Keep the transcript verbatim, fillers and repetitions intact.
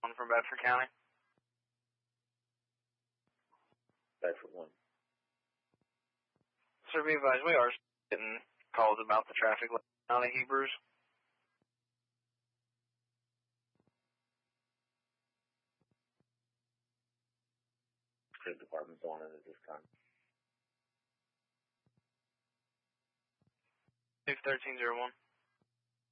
One from Bedford County. Bedford one. Sir, be advised, we are getting calls about the traffic light out of Hebrews. The department's on it at this time. Two thirteen zero one.